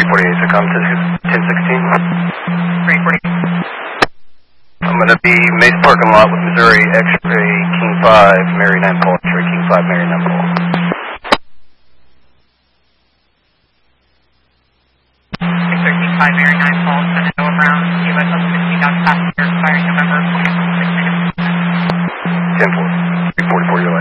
348, so come to 1016. 348. I'm going to be Mesa parking lot with Missouri X-ray King 5, Mary 9 Paul, X-ray King 5, Mary 9 Paul. X-ray King 5, Mary 9 Paul, Senado Brown, US 16 passenger, expiring November 2026. 10-4, 344,